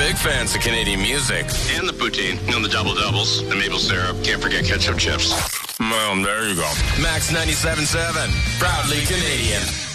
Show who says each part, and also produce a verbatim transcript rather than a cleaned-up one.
Speaker 1: Big fans of Canadian music.
Speaker 2: And the poutine. And the double-doubles. The maple syrup. Can't forget ketchup chips.
Speaker 1: Well, there you go. Max ninety-seven point seven. Proudly Canadian.